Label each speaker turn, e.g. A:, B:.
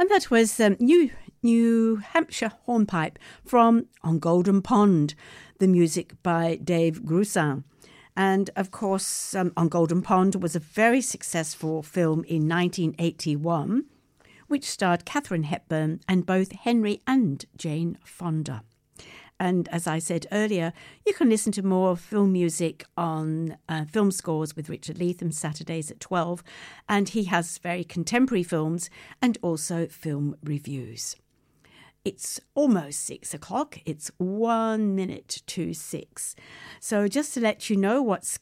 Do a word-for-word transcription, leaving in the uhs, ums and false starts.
A: And that was um, New New Hampshire Hornpipe from On Golden Pond, the music by Dave Grusin. And of course, um, On Golden Pond was a very successful film in nineteen eighty-one, which starred Katharine Hepburn and both Henry and Jane Fonda. And as I said earlier, you can listen to more film music on uh, Film Scores with Richard Leatham, Saturdays at twelve. And he has very contemporary films and also film reviews. It's almost six o'clock. It's one minute to six. So just to let you know what's